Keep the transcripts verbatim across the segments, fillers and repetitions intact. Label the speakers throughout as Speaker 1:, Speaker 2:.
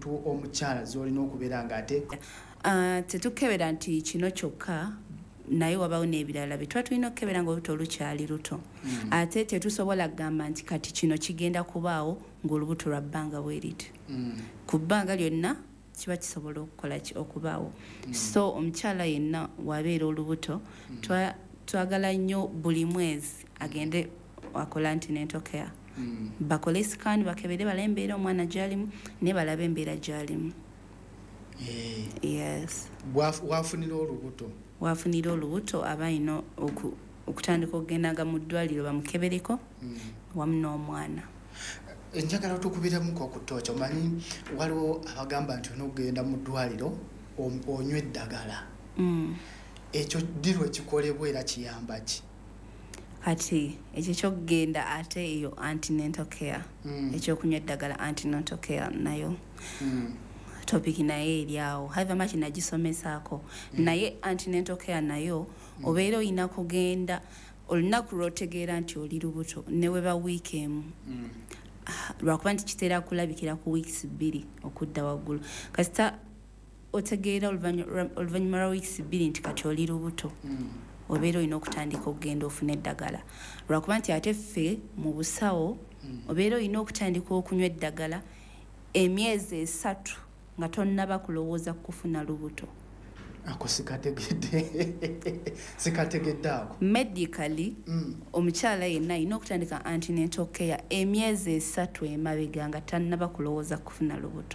Speaker 1: omuntu omukyala z'olina okubeera ng'ate
Speaker 2: uh, tetukebera nti kino kyokka naye wabawo n'ebirala bye tuba tulina okukebera ng'olubuto olukyali luto mm. ate tetusobola kugamba nti kati kino kigenda kubaawo ng'olubuto lwa bbanga bwe liti mm. ku bbanga lyonna kiba kisobola okukola okubaawo mm. so omukyala yenna wabeera olubuto mm. twagala nnyo buli mwezi agende wakola antenatal care mm. bakole scan bakebere bala embeera omwana gy'alimu ne balaba embeera gy'alimu
Speaker 1: hey.
Speaker 2: yes
Speaker 1: wafunira olubuto
Speaker 2: wafunira olubuto abayina okutandika okugendanga mu ddwaliro bamukebereko mm. wamu n'omwana
Speaker 1: njagala otukubiramuko okutooca omanyi waliwo abagamba nti onogenda mu ddwaliro onywa eddagala
Speaker 2: mm.
Speaker 1: ekyo ddirwa ekikolebwa era kiyamba ki
Speaker 2: kati ekyo kyokugenda ate eyo antenatal care mm. ekyokunywa eddagala antenatal care nayo mm. topic naye eriawo have much nagisomesaako mm. naye antenatal care nayo mm. obeera oyina kugenda olunaku lwotegeera nti oli lubuto ne weba wiiki emu mm. lwakuba nti kitera kulabikira ku weeks bbiri okudda waggulu kasita otegeera oluvannyuma lwa weeks bbiri nti kati oli lubuto mm. obeera olina okutandika okugenda ofuna eddagala lwakuba nti ate ffe mu busawo mm. obeera olina okutandika okunywa eddagala emyezi esatu nga tonnaba kulowooza kufuna lubuto
Speaker 1: ako sikategedde sikategedde ako
Speaker 2: medically mm. omukyala yenna alina okutandika antenatal care emyezi esatu emabega nga tannaba kulowooza kufuna lubuto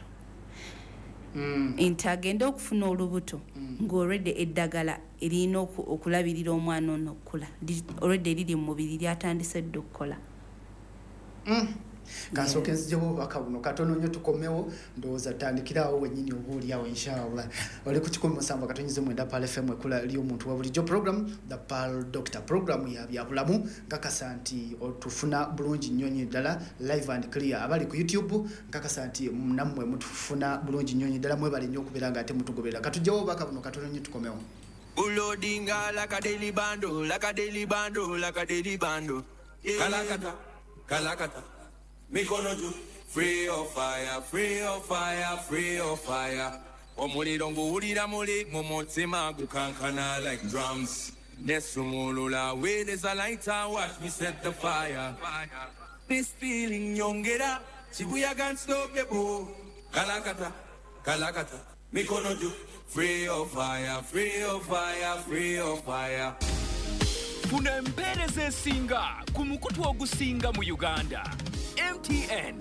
Speaker 2: mm. nti agenda okufuna olubuto mm. ng'olwedde eddagala erina okulabirira omwana ono okukula olwedde eriri mu mubiri lyatandise dde okukola
Speaker 1: mm. kansooke nzijewo obubaka buno katono nnyo tukomewo ndowooza tandikirawo wennyini oba oliawo inshallah oli ku kikumi musanvu katonyize mwenda Pearl F M ekula eri omuntu wa bulijjo program the Pearl Doctor program ya byabulamu nkakasa nti otufuna bulungi nnyo nnyo ddala live and clear abali ku YouTube nkakasa nti nammwe mutufuna bulungi nnyo nnyo ddala mwebale nnyo okubeera nga ate mutugoberera katujjawo obubaka buno katono nnyo tukomewo
Speaker 3: ulodinga like a daily bando like a daily bando like a daily bando yeah. kalakata kalakata mikono juu free of fire free of fire free of fire omuliro nguwulira muli mu mutima gukankana like drums nesumulula where there's a lighter watch me set the fire this feeling nyongera chibuyaga unstoppable kalakata kalakata mikono juu free of fire free of fire free of fire
Speaker 4: funa empeereza esinga ku mukutu ogusinga mu Uganda M T N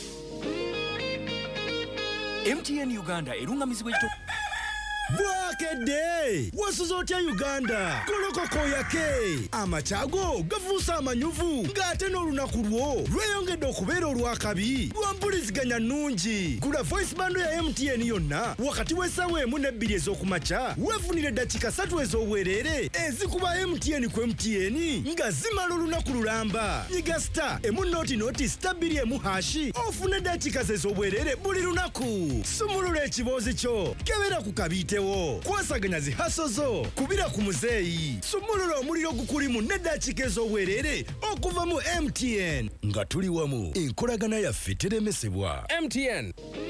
Speaker 4: M T N Uganda erungamizibwa ekito
Speaker 5: Bwakedde wasuzotya Uganda kolokoko yake amachago gafuusa amanyuvu ng'ate n'olunaku lwo lweyongedde okubeera olwakabi lwampuliziganya nnungi gula voice bando ya M T N yonna wakati w'essaawa emu n'ebbiri ez'okumakya weefunire eddakiika ssatu ez'obwereere ezikuba M T N ku M T N nga zimala olunaku lulamba nyiga star emu nooti nooti star bbiri emu hashi ofune eddakiika ze ez'obwereere buli lunaku sumulula ekiboozi kyo kebera ku kabiite kwasaganya zihaso zo kubira ku muzeeyi sumulula omuliro gukulimu n'eddakiika ez'obwereere okuva mu M T N nga tuli wamu enkolagana yaffe teremesebwa
Speaker 4: M T N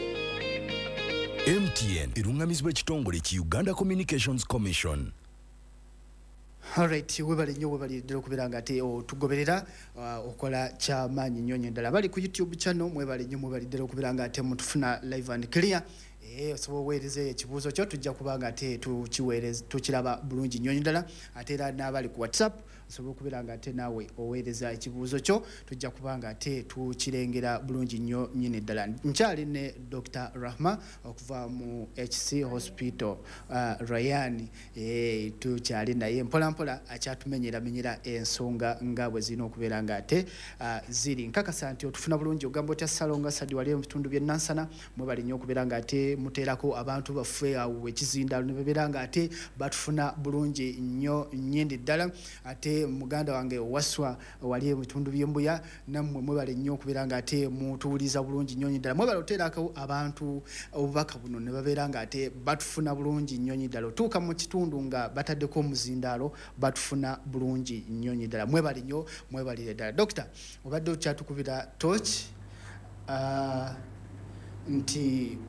Speaker 5: M T N erungamizibwa ekitongole ki Uganda Communications Commission.
Speaker 1: Alright, webale nnyo webale ddala okubeera nga ate otugoberera okola kyamaanyi nnyo nnyo ddala bali ku YouTube channel mwebale nnyo mwebale ddala okubeera nga ate mutufuna live and clear. Eh osobola weereza ekibuuzo kyo tujja kubanga ate tukiweereza tukiraba bulungi nnyo ddala ate era n'abali ku WhatsApp osobola okubeera nga ate naawe oweereza ekibuuzo kyo tujja kubanga ate tukirengera bulungi nnyo nnyini ddala nkyali ne Doctor Rahma okuva mu H C Hospital uh, Ryan eh tukyali naye mpola mpola akyatumenyera menyera ensonga nga bwe zino okubeera nga ate uh, ziri nkakasa nti otufuna bulungi ogambo tya salonga sadi wali mu bitundu bye Nansana mwe bali nnyo okubeera nga ate muterako abantu baffe awo ekizindalo ne bebeera nga ate batufuna bulungi nnyo nnyindi ddala ate muganda wange waswa wali mu bitundu by'Embuya nammwe mwebale nnyo okubeera nga ate mutuuliza bulungi nnyo ddala mwebale oterako abantu obubaka buno ne babeera nga ate batufuna bulungi nnyo ddala otuuka mu kitundu nga bataddeko omuzindalo batufuna bulungi nnyo ddala mwebale nnyo mwebalire ddala Doctor obadde okyatukubira torch uh, nti